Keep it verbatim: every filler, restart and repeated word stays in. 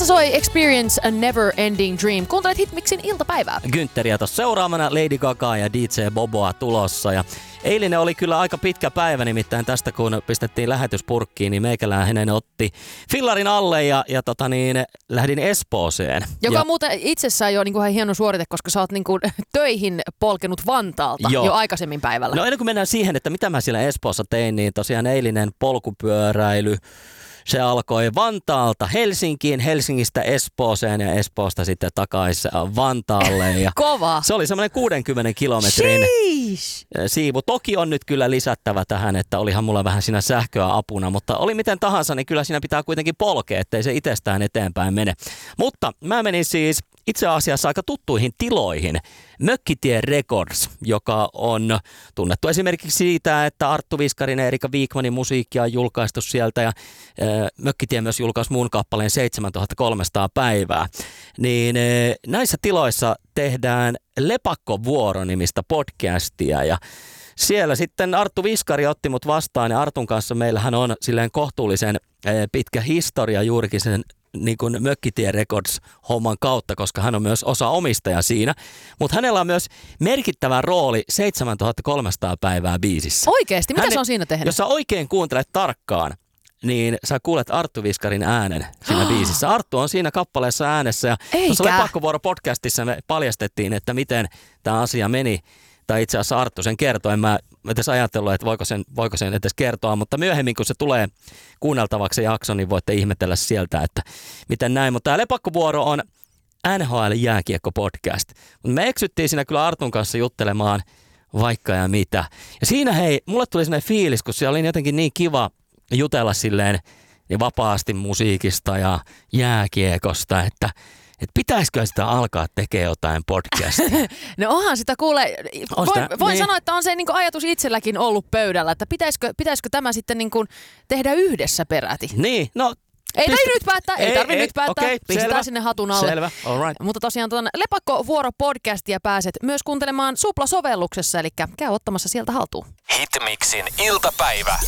Tässä soi Experience a Never Ending Dream. Kuuntelet Hitmixin iltapäivää. Günteriä tuossa seuraamana, Lady Gaga ja D J Boboa tulossa. Ja eilinen oli kyllä aika pitkä päivä, nimittäin tästä kun pistettiin lähetyspurkkiin, niin meikäläinen otti fillarin alle ja, ja tota niin, lähdin Espooseen. Joka ja, on muuten itsessään jo niin kuin hieno suorite, koska sä oot niin kuin töihin polkenut Vantaalta joo. jo aikaisemmin päivällä. No ennen kuin mennään siihen, että mitä mä siellä Espoossa tein, niin tosiaan eilinen polkupyöräily. Se alkoi Vantaalta Helsinkiin, Helsingistä Espooseen ja Espoosta sitten takaisin Vantaalle. Ja kova! Se oli semmoinen kuudenkymmenen kilometrin Sheesh. siivu. Toki on nyt kyllä lisättävä tähän, että olihan mulla vähän siinä sähköä apuna, mutta oli miten tahansa, niin kyllä siinä pitää kuitenkin polkea, ettei se itsestään eteenpäin mene. Mutta mä menin siis itse asiassa aika tuttuihin tiloihin. Mökkitie Records, joka on tunnettu esimerkiksi siitä, että Arttu Viskarin ja Erika Wikmanin musiikkia on julkaistu sieltä ja e, Mökkitie myös julkaisi mun kappaleen seitsemäntuhatta kolmesataa päivää. Niin e, näissä tiloissa tehdään Lepakkovuoro-nimistä podcastia ja siellä sitten Arttu Viskari otti mut vastaan ja Artun kanssa meillähän on silleen kohtuullisen e, pitkä historia juurikin sen niin kuin Mökkitie Records-homman kautta, koska hän on myös osa omistaja siinä. Mutta hänellä on myös merkittävä rooli seitsemäntuhatta kolmesataa päivää biisissä. Oikeesti? Mitä hän, se on siinä tehnyt? Jos sä oikein kuuntelet tarkkaan, niin sä kuulet Arttu Viskarin äänen siinä biisissä. Arttu on siinä kappaleessa äänessä ja tuossa Lepakkovuoro-podcastissa me paljastettiin, että miten tämä asia meni. Tai itse asiassa Arttu sen kertoi. En mä edes ajatellut, että voiko sen, voiko sen edes kertoa, mutta myöhemmin kun se tulee kuunneltavaksi se jakso, niin voitte ihmetellä sieltä, että miten näin. Mutta tämä Lepakkovuoro on N H L-jääkiekko-podcast. Me eksyttiin siinä kyllä Artun kanssa juttelemaan vaikka ja mitä. Ja siinä hei, mulle tuli sellainen fiilis, kun siellä oli jotenkin niin kiva jutella silleen niin vapaasti musiikista ja jääkiekosta, että että pitäisikö sitä alkaa tekemään jotain podcastia? No onhan sitä kuule, On voin, sitä, voin niin. sanoa, että on se niin kuin ajatus itselläkin ollut pöydällä, että pitäisikö, pitäisikö tämä sitten niin kuin tehdä yhdessä peräti. Niin, no Ei tarvitse Pistä- nyt päättää, ei, ei, tarvitse ei, nyt päättää, okei, pistetään selvä, sinne hatun alle. Selvä, all right. Mutta tosiaan tuon Lepakkovuoro-podcastia pääset myös kuuntelemaan Supla-sovelluksessa, eli käy ottamassa sieltä haltuun. Hitmixin iltapäivä.